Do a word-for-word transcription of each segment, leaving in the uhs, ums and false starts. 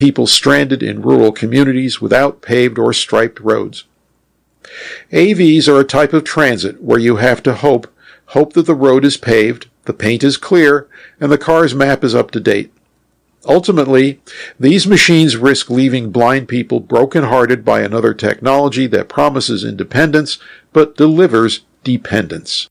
people stranded in rural communities without paved or striped roads. A Vs are a type of transit where you have to hope, hope that the road is paved, the paint is clear, and the car's map is up to date. Ultimately, these machines risk leaving blind people brokenhearted by another technology that promises independence but delivers dependence.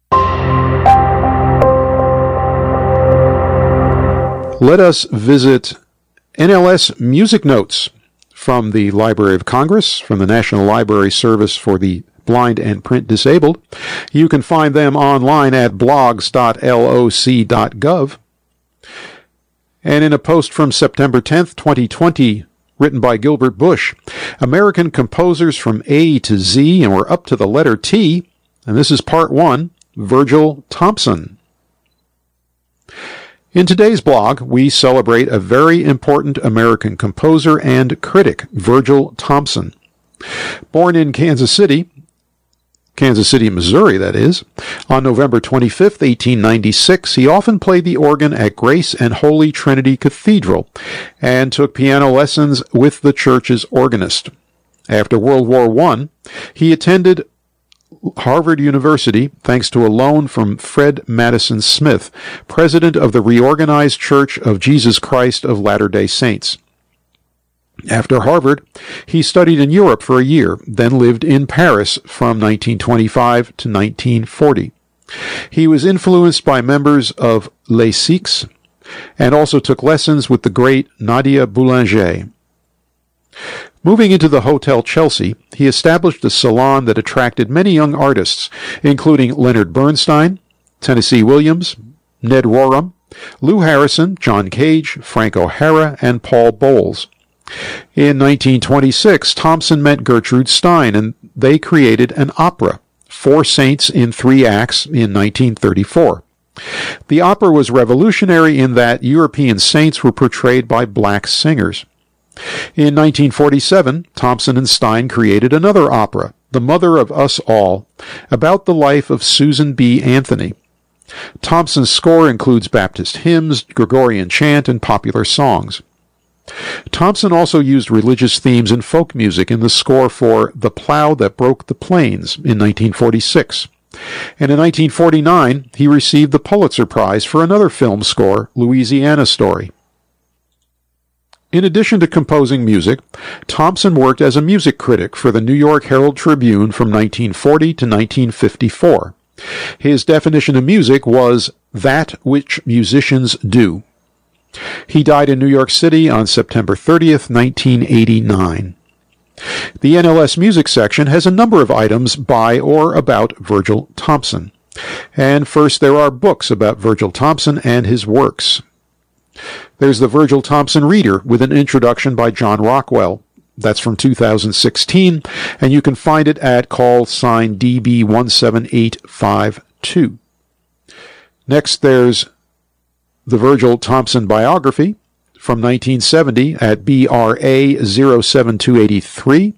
Let us visit N L S Music Notes from the Library of Congress, from the National Library Service for the Blind and Print Disabled. You can find them online at blogs dot L O C dot gov. And in a post from September tenth, twenty twenty, written by Gilbert Bush, American composers from A to Z, and we're up to the letter T, and this is part one, Virgil Thomson. In today's blog, we celebrate a very important American composer and critic, Virgil Thomson. Born in Kansas City, Kansas City, Missouri, that is, on November twenty-fifth, eighteen ninety-six, he often played the organ at Grace and Holy Trinity Cathedral and took piano lessons with the church's organist. After World War One, he attended Harvard University thanks to a loan from Fred Madison Smith, president of the Reorganized Church of Jesus Christ of Latter-day Saints. After Harvard, he studied in Europe for a year, then lived in Paris from nineteen twenty-five to nineteen forty. He was influenced by members of Les Sikhs and also took lessons with the great Nadia Boulanger. Moving into the Hotel Chelsea, he established a salon that attracted many young artists, including Leonard Bernstein, Tennessee Williams, Ned Rorem, Lou Harrison, John Cage, Frank O'Hara, and Paul Bowles. In nineteen twenty-six, Thomson met Gertrude Stein, and they created an opera, Four Saints in Three Acts, in nineteen thirty-four. The opera was revolutionary in that European saints were portrayed by black singers. In nineteen forty-seven, Thomson and Stein created another opera, The Mother of Us All, about the life of Susan B. Anthony. Thomson's score includes Baptist hymns, Gregorian chant, and popular songs. Thomson also used religious themes and folk music in the score for The Plow That Broke the Plains in nineteen forty-six. And in nineteen forty-nine, he received the Pulitzer Prize for another film score, Louisiana Story. In addition to composing music, Thomson worked as a music critic for the New York Herald Tribune from nineteen forty to nineteen fifty-four. His definition of music was that which musicians do. He died in New York City on September thirtieth, nineteen eighty-nine. The N L S Music section has a number of items by or about Virgil Thomson. And first, there are books about Virgil Thomson and his works. There's the Virgil Thomson Reader with an introduction by John Rockwell. That's from two thousand sixteen, and you can find it at call sign D B one seven eight five two. Next, there's the Virgil Thomson Biography from nineteen seventy at B R A zero seven two eight three.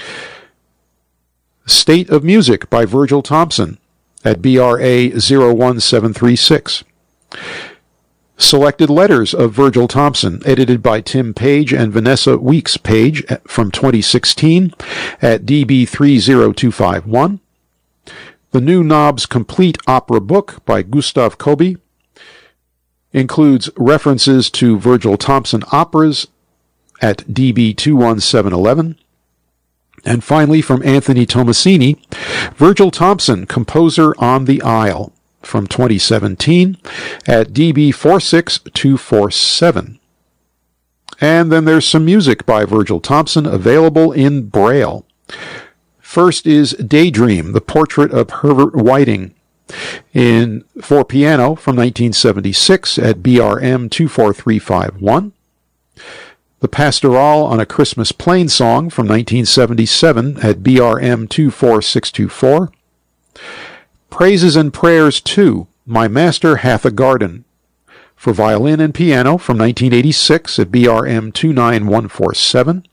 State of Music by Virgil Thomson at B R A zero one seven three six. Selected Letters of Virgil Thomson, edited by Tim Page and Vanessa Weeks Page from twenty sixteen at D B three zero two five one. The New Knobs Complete Opera Book by Gustav Kobe includes references to Virgil Thomson operas at D B two one seven one one. And finally, from Anthony Tomasini, Virgil Thomson, Composer on the Isle, from twenty seventeen at D B four six two four seven. And then there's some music by Virgil Thomson available in Braille. First is Daydream, the portrait of Herbert Whiting, in for piano from nineteen seventy-six at B R M two four three five one. The Pastoral on a Christmas Plain Song from nineteen seventy-seven at B R M two four six two four. Praises and Prayers two, My Master Hath a Garden, for violin and piano from nineteen eighty-six at B R M two nine one four seven.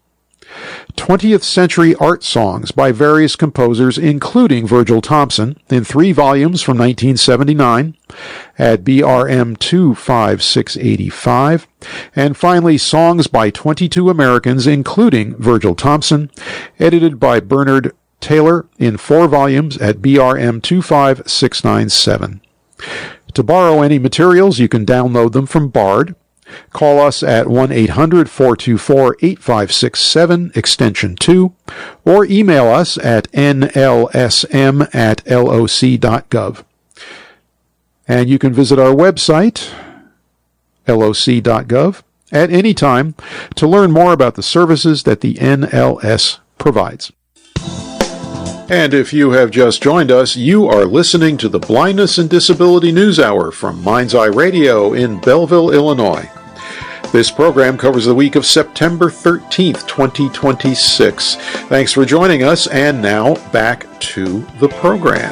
twentieth century art songs by various composers, including Virgil Thomson, in three volumes from nineteen seventy-nine at B R M two five six eight five. And finally, songs by twenty-two Americans, including Virgil Thomson, edited by Bernard Taylor in four volumes at B R M two five six nine seven. To borrow any materials, you can download them from Bard. Call us at one eight hundred four two four eight five six seven, extension two, or email us at N L S M at L O C dot gov. And you can visit our website, L O C dot gov, at any time to learn more about the services that the N L S provides. And if you have just joined us, you are listening to the Blindness and Disability News Hour from Mind's Eye Radio in Belleville, Illinois. This program covers the week of September thirteenth, twenty twenty-six. Thanks for joining us, and now back to the program.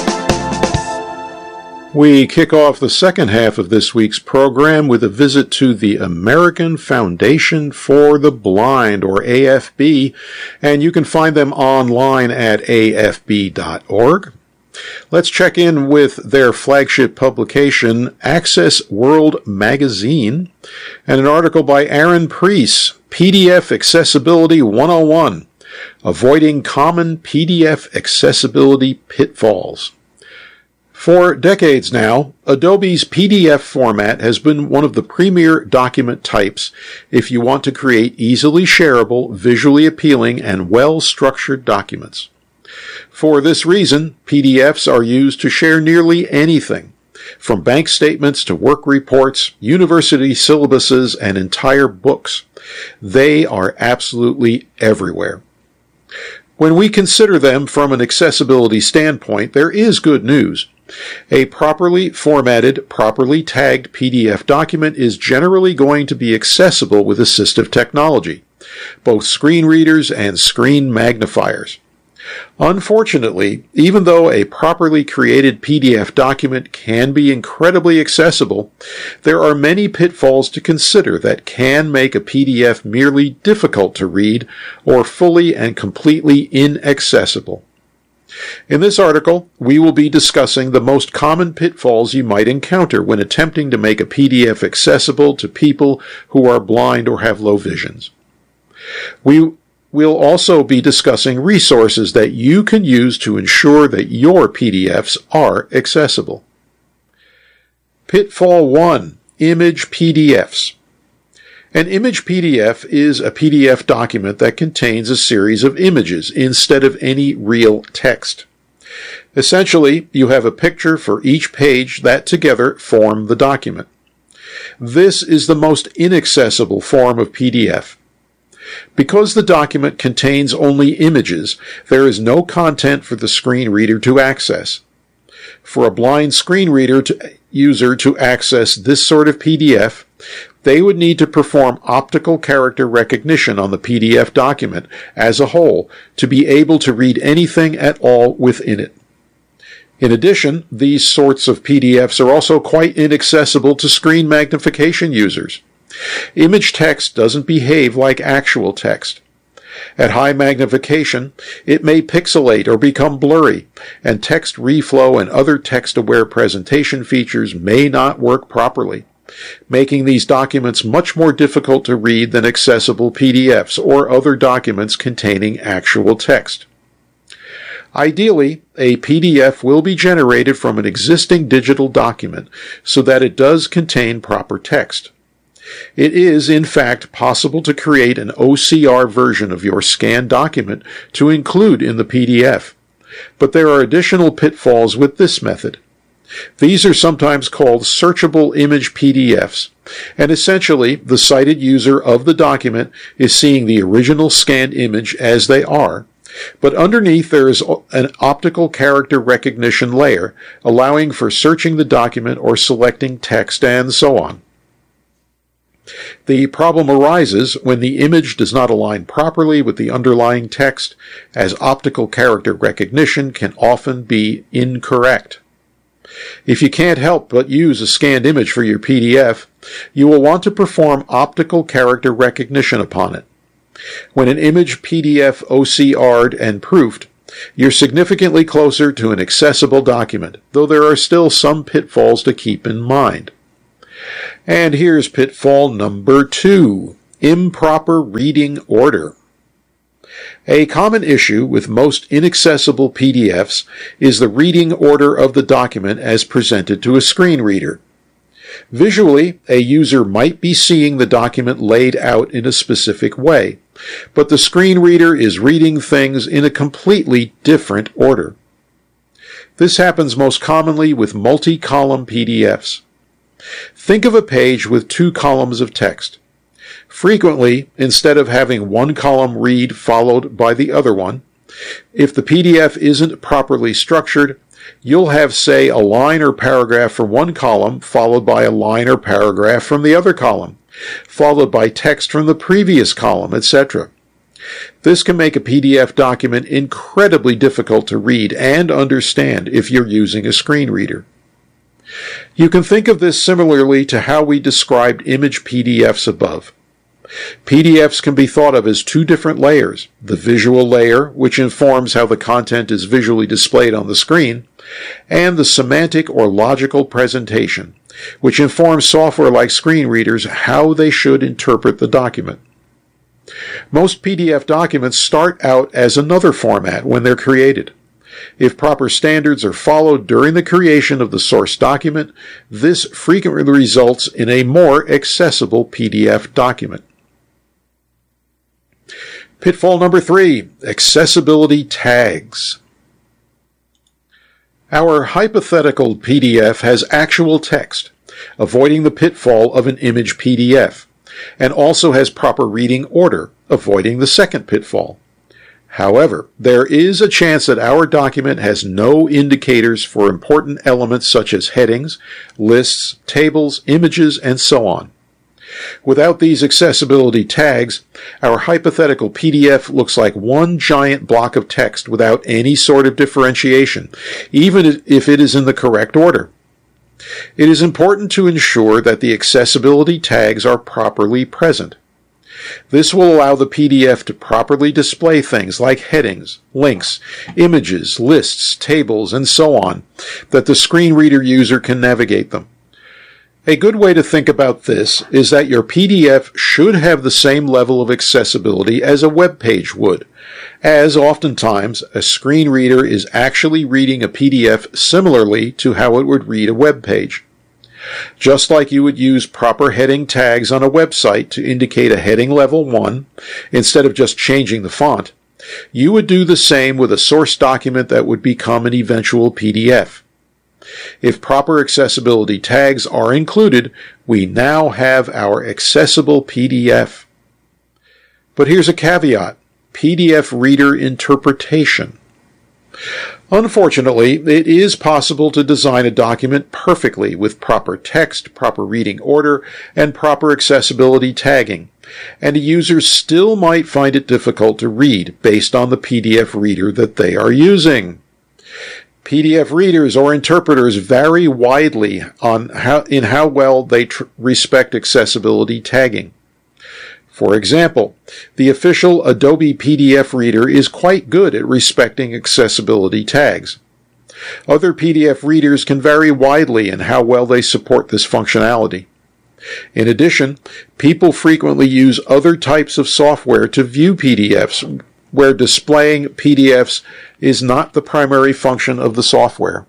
We kick off the second half of this week's program with a visit to the American Foundation for the Blind, or A F B, and you can find them online at A F B dot org. Let's check in with their flagship publication, Access World Magazine, and an article by Aaron Preece, P D F Accessibility one oh one, Avoiding Common P D F Accessibility Pitfalls. For decades now, Adobe's P D F format has been one of the premier document types if you want to create easily shareable, visually appealing, and well-structured documents. For this reason, P D Fs are used to share nearly anything, from bank statements to work reports, university syllabuses, and entire books. They are absolutely everywhere. When we consider them from an accessibility standpoint, there is good news. A properly formatted, properly tagged P D F document is generally going to be accessible with assistive technology, both screen readers and screen magnifiers. Unfortunately, even though a properly created P D F document can be incredibly accessible, there are many pitfalls to consider that can make a P D F merely difficult to read or fully and completely inaccessible. In this article, we will be discussing the most common pitfalls you might encounter when attempting to make a P D F accessible to people who are blind or have low visions. We will also be discussing resources that you can use to ensure that your P D Fs are accessible. Pitfall one. Image P D Fs. An image P D F is a P D F document that contains a series of images instead of any real text. Essentially, you have a picture for each page that together form the document. This is the most inaccessible form of P D F. Because the document contains only images, there is no content for the screen reader to access. For a blind screen reader to, user to access this sort of P D F, they would need to perform optical character recognition on the P D F document as a whole to be able to read anything at all within it. In addition, these sorts of P D Fs are also quite inaccessible to screen magnification users. Image text doesn't behave like actual text. At high magnification, it may pixelate or become blurry, and text reflow and other text-aware presentation features may not work properly, making these documents much more difficult to read than accessible P D Fs or other documents containing actual text. Ideally, a P D F will be generated from an existing digital document so that it does contain proper text. It is, in fact, possible to create an O C R version of your scanned document to include in the P D F, but there are additional pitfalls with this method. These are sometimes called searchable image P D Fs, and essentially the sighted user of the document is seeing the original scanned image as they are, but underneath there is an optical character recognition layer, allowing for searching the document or selecting text and so on. The problem arises when the image does not align properly with the underlying text, as optical character recognition can often be incorrect. If you can't help but use a scanned image for your P D F, you will want to perform optical character recognition upon it. When an image P D F O C R'd and proofed, you're significantly closer to an accessible document, though there are still some pitfalls to keep in mind. And here's pitfall number two, improper reading order. A common issue with most inaccessible P D Fs is the reading order of the document as presented to a screen reader. Visually, a user might be seeing the document laid out in a specific way, but the screen reader is reading things in a completely different order. This happens most commonly with multi-column P D Fs. Think of a page with two columns of text. Frequently, instead of having one column read followed by the other one, if the P D F isn't properly structured, you'll have, say, a line or paragraph from one column followed by a line or paragraph from the other column, followed by text from the previous column, et cetera. This can make a P D F document incredibly difficult to read and understand if you're using a screen reader. You can think of this similarly to how we described image P D Fs above. P D Fs can be thought of as two different layers, the visual layer, which informs how the content is visually displayed on the screen, and the semantic or logical presentation, which informs software like screen readers how they should interpret the document. Most P D F documents start out as another format when they're created. If proper standards are followed during the creation of the source document, this frequently results in a more accessible P D F document. Pitfall number three, accessibility tags. Our hypothetical P D F has actual text, avoiding the pitfall of an image P D F, and also has proper reading order, avoiding the second pitfall. However, there is a chance that our document has no indicators for important elements such as headings, lists, tables, images, and so on. Without these accessibility tags, our hypothetical P D F looks like one giant block of text without any sort of differentiation, even if it is in the correct order. It is important to ensure that the accessibility tags are properly present. This will allow the P D F to properly display things like headings, links, images, lists, tables, and so on, that the screen reader user can navigate them. A good way to think about this is that your P D F should have the same level of accessibility as a web page would, as oftentimes a screen reader is actually reading a P D F similarly to how it would read a web page. Just like you would use proper heading tags on a website to indicate a heading level one, instead of just changing the font, you would do the same with a source document that would become an eventual P D F. If proper accessibility tags are included, we now have our accessible P D F. But here's a caveat: P D F reader interpretation. Unfortunately, it is possible to design a document perfectly with proper text, proper reading order, and proper accessibility tagging, and a user still might find it difficult to read based on the P D F reader that they are using. P D F readers or interpreters vary widely on how, in how well they tr- respect accessibility tagging. For example, the official Adobe P D F Reader is quite good at respecting accessibility tags. Other P D F readers can vary widely in how well they support this functionality. In addition, people frequently use other types of software to view P D Fs, where displaying P D Fs is not the primary function of the software.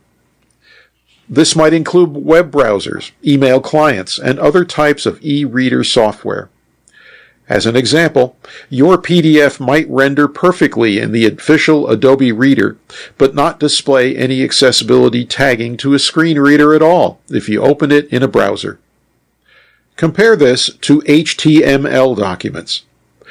This might include web browsers, email clients, and other types of e-reader software. As an example, your P D F might render perfectly in the official Adobe Reader, but not display any accessibility tagging to a screen reader at all if you open it in a browser. Compare this to H T M L documents.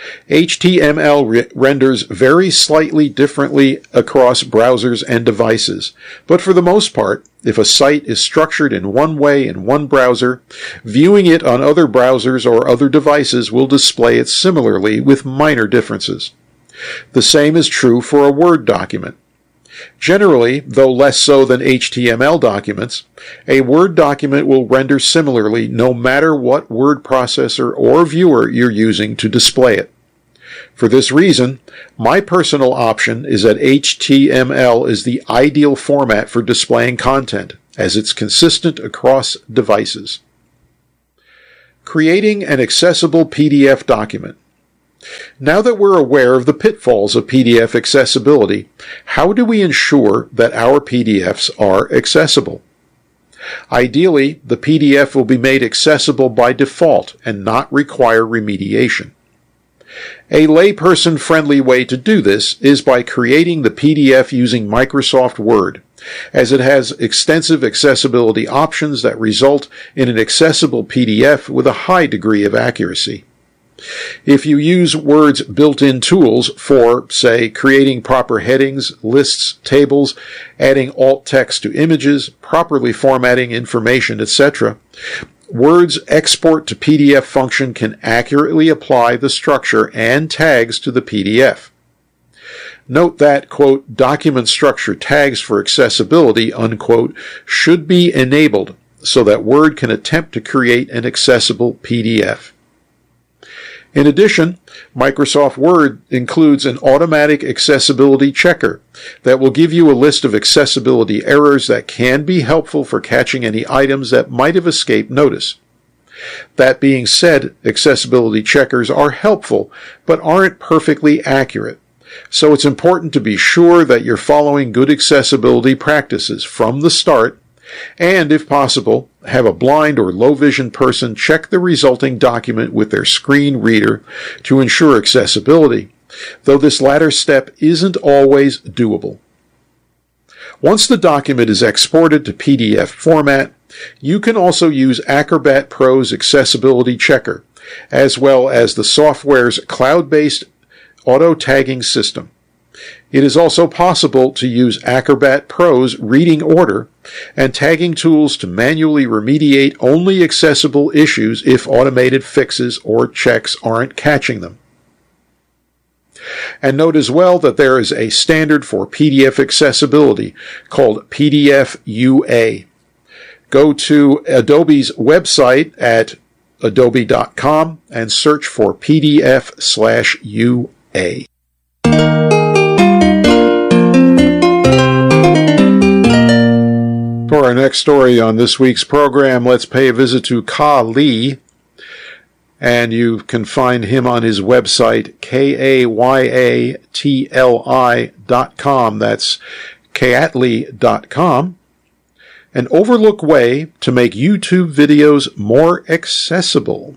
H T M L re- renders very slightly differently across browsers and devices, but for the most part, if a site is structured in one way in one browser, viewing it on other browsers or other devices will display it similarly with minor differences. The same is true for a Word document. Generally, though less so than H T M L documents, a Word document will render similarly no matter what word processor or viewer you're using to display it. For this reason, my personal option is that H T M L is the ideal format for displaying content, as it's consistent across devices. Creating an accessible P D F document. Now that we're aware of the pitfalls of P D F accessibility, how do we ensure that our P D Fs are accessible? Ideally, the P D F will be made accessible by default and not require remediation. A layperson-friendly way to do this is by creating the P D F using Microsoft Word, as it has extensive accessibility options that result in an accessible P D F with a high degree of accuracy. If you use Word's built-in tools for, say, creating proper headings, lists, tables, adding alt text to images, properly formatting information, et cetera, Word's export to P D F function can accurately apply the structure and tags to the P D F. Note that, quote, document structure tags for accessibility, unquote, should be enabled so that Word can attempt to create an accessible P D F. In addition, Microsoft Word includes an automatic accessibility checker that will give you a list of accessibility errors that can be helpful for catching any items that might have escaped notice. That being said, accessibility checkers are helpful, but aren't perfectly accurate. So it's important to be sure that you're following good accessibility practices from the start, and, if possible, have a blind or low-vision person check the resulting document with their screen reader to ensure accessibility, though this latter step isn't always doable. Once the document is exported to P D F format, you can also use Acrobat Pro's Accessibility Checker, as well as the software's cloud-based auto-tagging system. It is also possible to use Acrobat Pro's reading order and tagging tools to manually remediate only accessible issues if automated fixes or checks aren't catching them. And note as well that there is a standard for P D F accessibility called P D F U A. Go to Adobe's website at adobe dot com and search for P D F slash U A. For our next story on this week's program, let's pay a visit to Ka Li, and you can find him on his website, K A Y A T L I dot com. That's kayatli dot com. An overlooked way to make YouTube videos more accessible.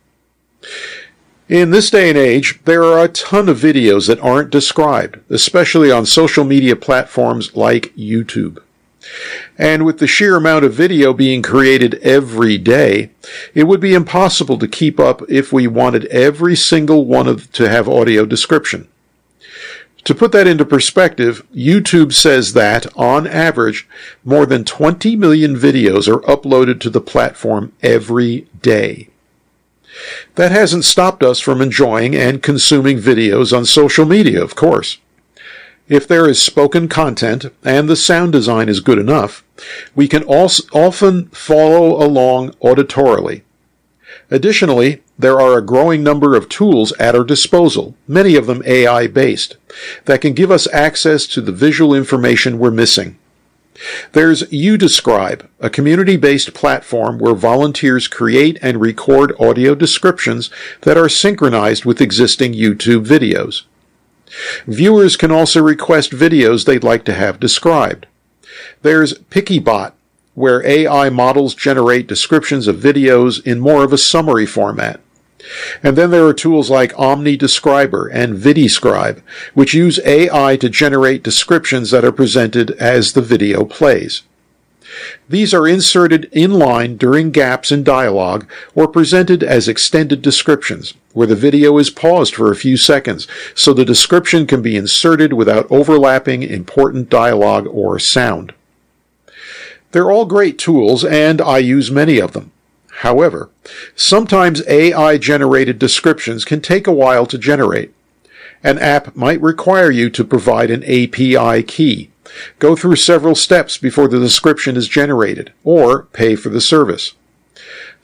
In this day and age, there are a ton of videos that aren't described, especially on social media platforms like YouTube. And with the sheer amount of video being created every day, it would be impossible to keep up if we wanted every single one of to have audio description. To put that into perspective, YouTube says that, on average, more than twenty million videos are uploaded to the platform every day. That hasn't stopped us from enjoying and consuming videos on social media, of course. If there is spoken content and the sound design is good enough, we can also often follow along auditorily. Additionally, there are a growing number of tools at our disposal, many of them A I-based, that can give us access to the visual information we're missing. There's YouDescribe, a community-based platform where volunteers create and record audio descriptions that are synchronized with existing YouTube videos. Viewers can also request videos they'd like to have described. There's PickyBot, where A I models generate descriptions of videos in more of a summary format. And then there are tools like OmniDescriber and VidiScribe, which use A I to generate descriptions that are presented as the video plays. These are inserted in line during gaps in dialogue or presented as extended descriptions, where the video is paused for a few seconds so the description can be inserted without overlapping important dialogue or sound. They're all great tools, and I use many of them. However, sometimes A I-generated descriptions can take a while to generate. An app might require you to provide an A P I key, go through several steps before the description is generated, or pay for the service.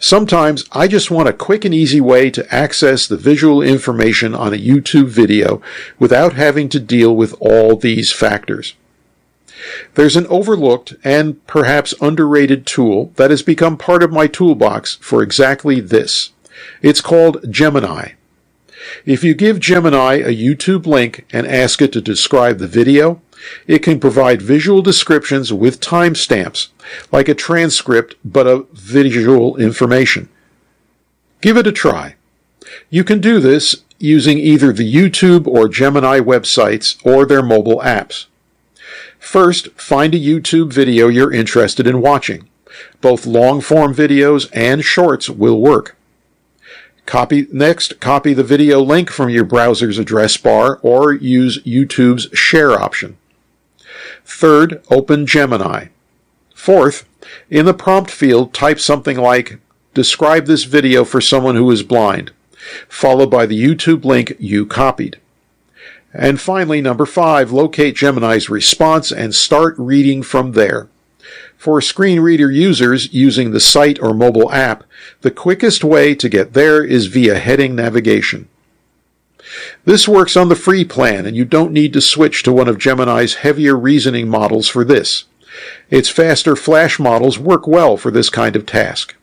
Sometimes I just want a quick and easy way to access the visual information on a YouTube video without having to deal with all these factors. There's an overlooked and perhaps underrated tool that has become part of my toolbox for exactly this. It's called Gemini. If you give Gemini a YouTube link and ask it to describe the video, it can provide visual descriptions with timestamps, like a transcript but of visual information. Give it a try. You can do this using either the YouTube or Gemini websites or their mobile apps. First, find a YouTube video you're interested in watching. Both long-form videos and shorts will work. Copy, next, copy the video link from your browser's address bar or use YouTube's share option. Third, open Gemini. Fourth, in the prompt field, type something like, "Describe this video for someone who is blind," followed by the YouTube link you copied. And finally, number five, locate Gemini's response and start reading from there. For screen reader users using the site or mobile app, the quickest way to get there is via heading navigation. This works on the free plan, and you don't need to switch to one of Gemini's heavier reasoning models for this. Its faster Flash models work well for this kind of task.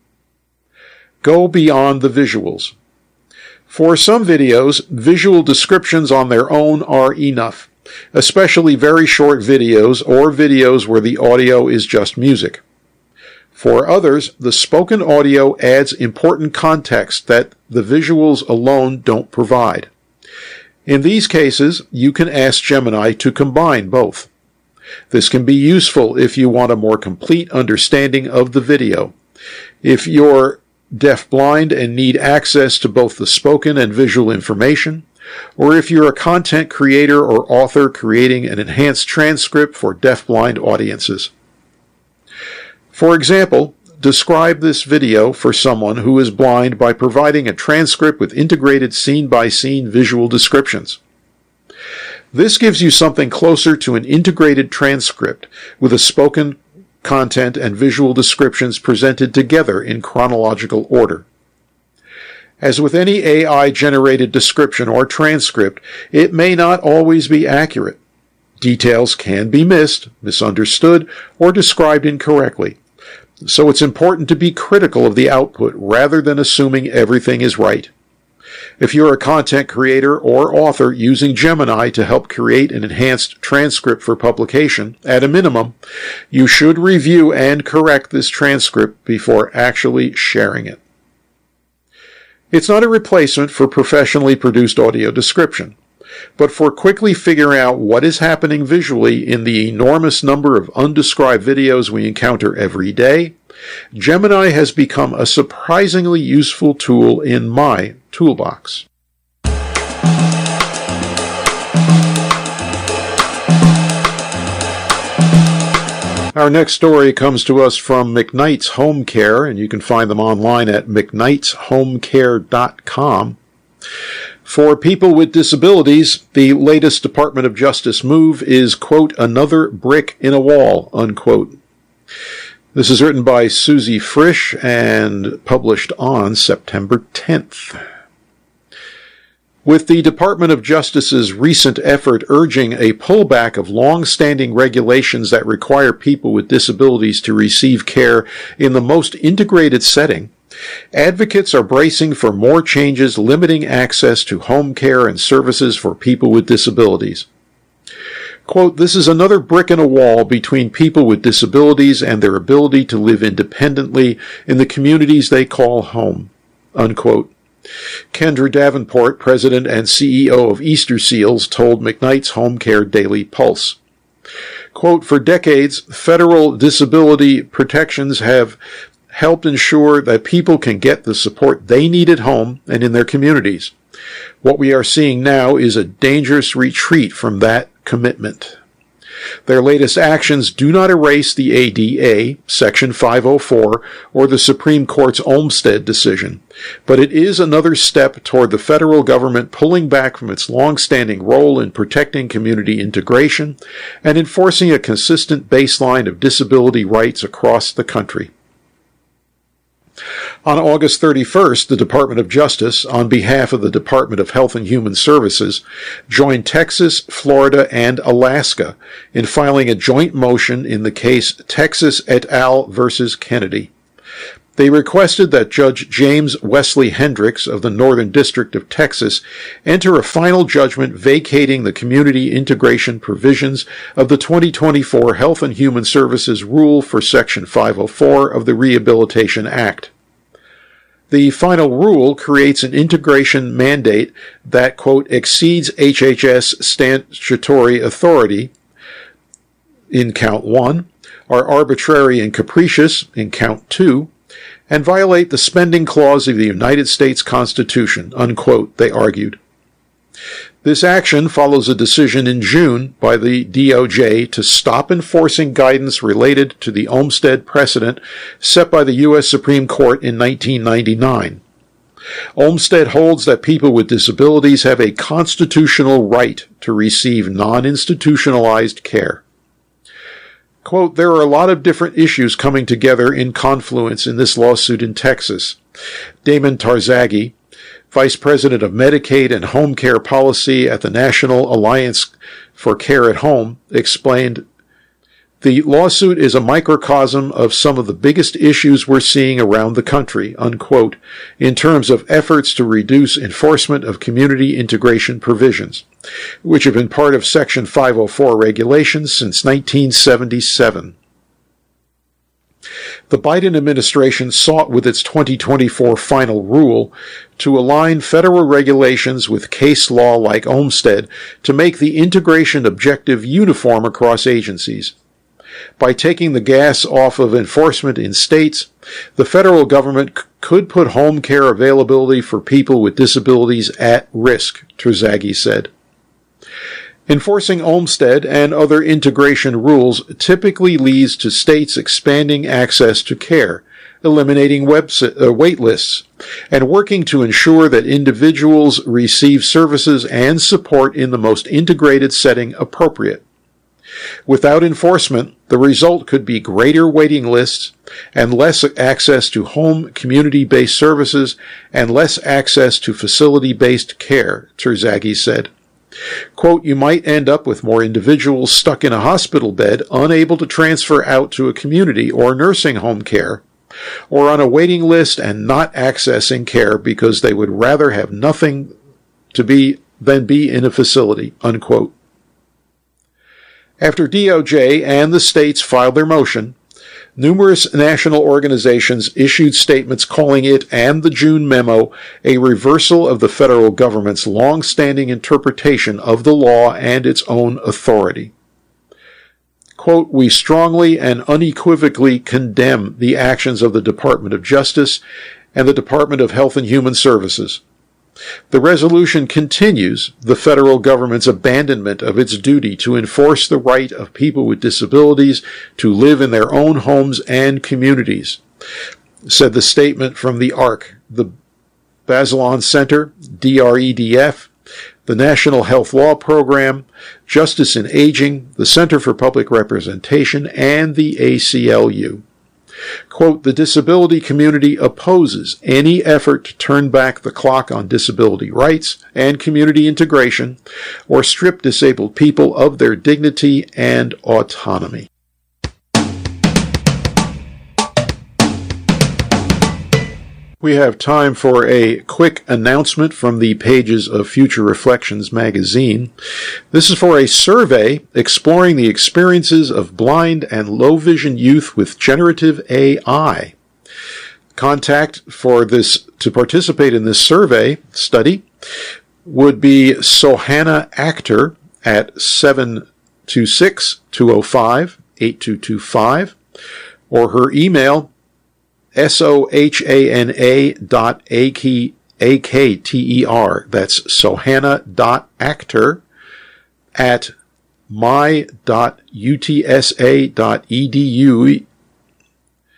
Go beyond the visuals. For some videos, visual descriptions on their own are enough, especially very short videos or videos where the audio is just music. For others, the spoken audio adds important context that the visuals alone don't provide. In these cases, you can ask Gemini to combine both. This can be useful if you want a more complete understanding of the video. If you're deaf-blind and need access to both the spoken and visual information, or if you're a content creator or author creating an enhanced transcript for deaf-blind audiences. For example, describe this video for someone who is blind by providing a transcript with integrated scene-by-scene visual descriptions. This gives you something closer to an integrated transcript with a spoken content and visual descriptions presented together in chronological order. As with any A I-generated description or transcript, it may not always be accurate. Details can be missed, misunderstood, or described incorrectly. So it's important to be critical of the output rather than assuming everything is right. If you're a content creator or author using Gemini to help create an enhanced transcript for publication, at a minimum, you should review and correct this transcript before actually sharing it. It's not a replacement for professionally produced audio description, but for quickly figuring out what is happening visually in the enormous number of undescribed videos we encounter every day, Gemini has become a surprisingly useful tool in my toolbox. Our next story comes to us from McKnight's Home Care, and you can find them online at mcknights home care dot com. For people with disabilities, the latest Department of Justice move is, quote, another brick in a wall, unquote. This is written by Susie Frisch and published on September tenth. With the Department of Justice's recent effort urging a pullback of long-standing regulations that require people with disabilities to receive care in the most integrated setting, advocates are bracing for more changes limiting access to home care and services for people with disabilities. Quote, this is another brick in a wall between people with disabilities and their ability to live independently in the communities they call home, unquote. Kendra Davenport, president and C E O of Easter Seals, told McKnight's Home Care Daily Pulse. Quote, for decades, federal disability protections have helped ensure that people can get the support they need at home and in their communities. What we are seeing now is a dangerous retreat from that commitment. Their latest actions do not erase the A D A, Section five oh four, or the Supreme Court's Olmstead decision, but it is another step toward the federal government pulling back from its long-standing role in protecting community integration and enforcing a consistent baseline of disability rights across the country. On August thirty-first, the Department of Justice, on behalf of the Department of Health and Human Services, joined Texas, Florida, and Alaska in filing a joint motion in the case Texas et al. Versus Kennedy. They requested that Judge James Wesley Hendricks of the Northern District of Texas enter a final judgment vacating the community integration provisions of the twenty twenty-four Health and Human Services Rule for Section five oh four of the Rehabilitation Act. The final rule creates an integration mandate that, quote, exceeds H H S statutory authority in count one, are arbitrary and capricious in count two, and violate the spending clause of the United States Constitution, unquote, they argued. This action follows a decision in June by the D O J to stop enforcing guidance related to the Olmstead precedent set by the U S Supreme Court in nineteen ninety-nine. Olmstead holds that people with disabilities have a constitutional right to receive non-institutionalized care. Quote, there are a lot of different issues coming together in confluence in this lawsuit in Texas. Damon Tarzaghi, Vice President of Medicaid and Home Care Policy at the National Alliance for Care at Home, explained, the lawsuit is a microcosm of some of the biggest issues we're seeing around the country, unquote, in terms of efforts to reduce enforcement of community integration provisions, which have been part of Section five oh four regulations since nineteen seventy-seven. The Biden administration sought with its twenty twenty-four final rule to align federal regulations with case law like Olmstead to make the integration objective uniform across agencies. By taking the gas off of enforcement in states, the federal government c- could put home care availability for people with disabilities at risk, Tarzaghi said. Enforcing Olmstead and other integration rules typically leads to states expanding access to care, eliminating websi- uh, wait lists, and working to ensure that individuals receive services and support in the most integrated setting appropriate. Without enforcement, the result could be greater waiting lists and less access to home community-based services and less access to facility-based care, Tarzaghi said. Quote, you might end up with more individuals stuck in a hospital bed, unable to transfer out to a community or nursing home care, or on a waiting list and not accessing care because they would rather have nothing to be than be in a facility, unquote. After D O J and the states filed their motion, numerous national organizations issued statements calling it and the June memo a reversal of the federal government's long-standing interpretation of the law and its own authority. Quote, we strongly and unequivocally condemn the actions of the Department of Justice and the Department of Health and Human Services. The resolution continues the federal government's abandonment of its duty to enforce the right of people with disabilities to live in their own homes and communities, said the statement from the A R C, the Bazelon Center, D R E D F, the National Health Law Program, Justice in Aging, the Center for Public Representation, and the A C L U. Quote, the disability community opposes any effort to turn back the clock on disability rights and community integration or strip disabled people of their dignity and autonomy. We have time for a quick announcement from the pages of Future Reflections magazine. This is for a survey exploring the experiences of blind and low-vision youth with generative A I. Contact for this to participate in this survey study would be Sohana Akhter at seven two six, two oh five, eight two two five or her email S-O-H-A-N-A dot A-K-T-E-R. That's Sohana dot Akhter at my dot U T S A dot E D U.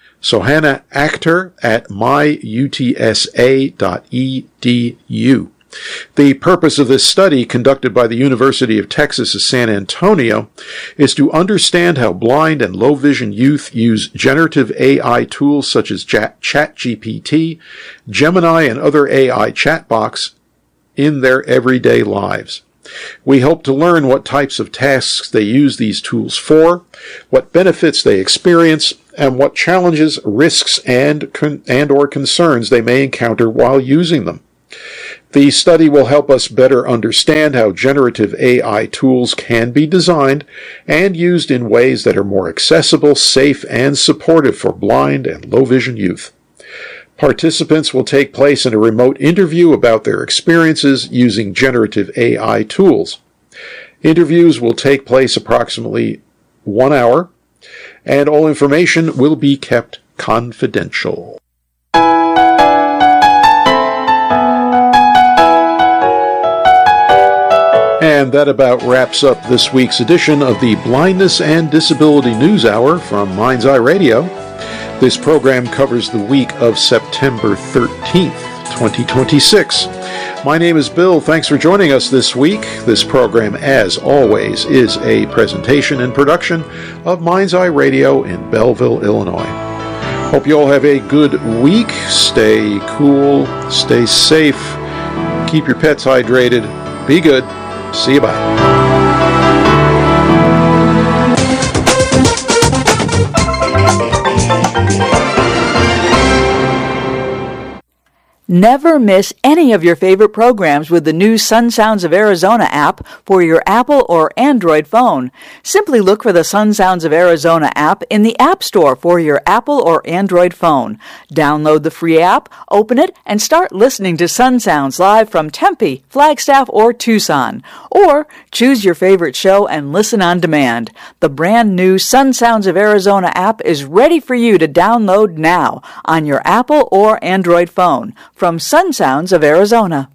Sohana Akhter at my U T S A dot E D U. The purpose of this study, conducted by the University of Texas at San Antonio, is to understand how blind and low vision youth use generative A I tools such as ChatGPT, Gemini, and other A I chatbots in their everyday lives. We hope to learn what types of tasks they use these tools for, what benefits they experience, and what challenges, risks, and con- and or concerns they may encounter while using them. The study will help us better understand how generative A I tools can be designed and used in ways that are more accessible, safe, and supportive for blind and low-vision youth. Participants will take place in a remote interview about their experiences using generative A I tools. Interviews will take place approximately one hour, and all information will be kept confidential. And that about wraps up this week's edition of the Blindness and Disability News Hour from Mind's Eye Radio. This program covers the week of September thirteenth, twenty twenty-six. My name is Bill. Thanks for joining us this week. This program, as always, is a presentation and production of Mind's Eye Radio in Belleville, Illinois. Hope you all have a good week. Stay cool, stay safe, keep your pets hydrated, be good. See you, bye. Never miss any of your favorite programs with the new Sun Sounds of Arizona app for your Apple or Android phone. Simply look for the Sun Sounds of Arizona app in the App Store for your Apple or Android phone. Download the free app, open it, and start listening to Sun Sounds live from Tempe, Flagstaff, or Tucson. Or choose your favorite show and listen on demand. The brand new Sun Sounds of Arizona app is ready for you to download now on your Apple or Android phone. From Sun Sounds of Arizona.